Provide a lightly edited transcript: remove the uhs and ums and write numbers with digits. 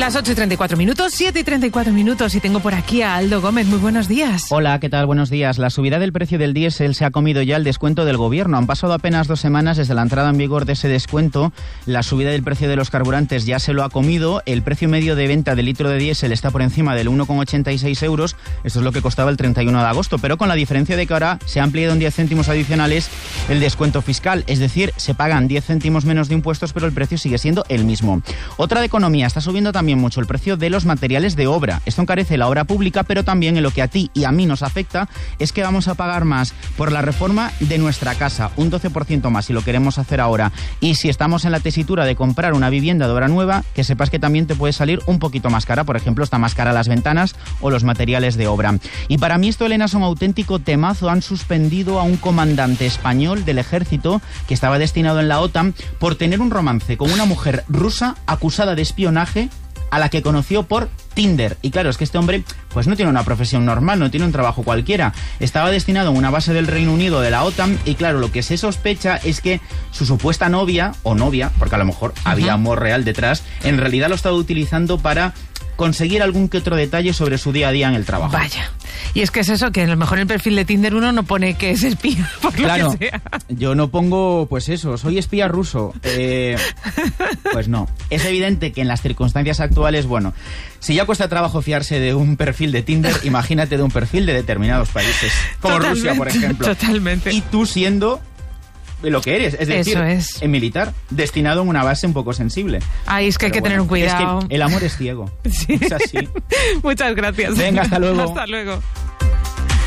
Las 8:34, 7:34, y tengo por aquí a Aldo Gómez. Muy buenos días. Hola, ¿qué tal? Buenos días. La subida del precio del diésel se ha comido ya el descuento del gobierno. Han pasado apenas 2 semanas desde la entrada en vigor de ese descuento. La subida del precio de los carburantes ya se lo ha comido. El precio medio de venta del litro de diésel está por encima del 1,86 euros. Esto es lo que costaba el 31 de agosto, pero con la diferencia de que ahora se ha ampliado en 10 céntimos adicionales el descuento fiscal. Es decir, se pagan 10 céntimos menos de impuestos, pero el precio sigue siendo el mismo. Otra de economía, está subiendo también mucho el precio de los materiales de obra. Esto encarece la obra pública, pero también en lo que a ti y a mí nos afecta es que vamos a pagar más por la reforma de nuestra casa, un 12% más si lo queremos hacer ahora. Y si estamos en la tesitura de comprar una vivienda de obra nueva, que sepas que también te puede salir un poquito más cara. Por ejemplo, está más cara las ventanas o los materiales de obra. Y para mí esto, Elena, es un auténtico temazo. Han suspendido a un comandante español del ejército que estaba destinado en la OTAN por tener un romance con una mujer rusa acusada de espionaje a la que conoció por Tinder. Y claro, es que este hombre pues no tiene una profesión normal, no tiene un trabajo cualquiera. Estaba destinado en una base del Reino Unido de la OTAN y claro, lo que se sospecha es que su supuesta novia, o novia, porque a lo mejor había amor real detrás, en realidad lo estaba utilizando para conseguir algún que otro detalle sobre su día a día en el trabajo. Vaya. Y es que es eso, que a lo mejor en el perfil de Tinder uno no pone que es espía, por claro, lo que sea. Yo no pongo, pues eso, soy espía ruso. Pues no. Es evidente que en las circunstancias actuales, bueno, si ya cuesta trabajo fiarse de un perfil de Tinder, imagínate de un perfil de determinados países, como Rusia, por ejemplo. Totalmente. Y tú siendo lo que eres, es decir, en militar, destinado en una base un poco sensible. Ay, es que hay que tener un cuidado. Es que el amor es ciego. Sí. Es así. Muchas gracias. Venga, hasta luego. Hasta luego.